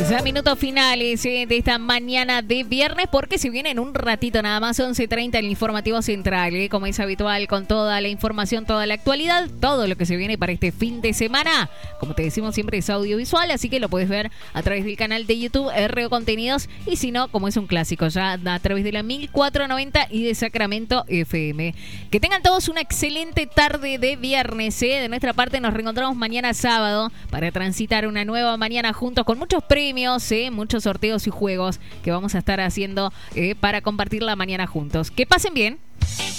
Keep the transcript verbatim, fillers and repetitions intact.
Ya minutos finales eh, de esta mañana de viernes, porque se viene en un ratito nada más, once treinta, el informativo central, eh, como es habitual, con toda la información, toda la actualidad, todo lo que se viene para este fin de semana. Como te decimos siempre, es audiovisual, así que lo puedes ver a través del canal de YouTube R O Contenidos, y si no, como es un clásico, ya a través de la mil cuatrocientos noventa y de Sacramento F M. Que tengan todos una excelente tarde de viernes. eh. De nuestra parte nos reencontramos mañana sábado para transitar una nueva mañana juntos con muchos premios, eh, muchos sorteos y juegos que vamos a estar haciendo eh, para compartir la mañana juntos. Que pasen bien.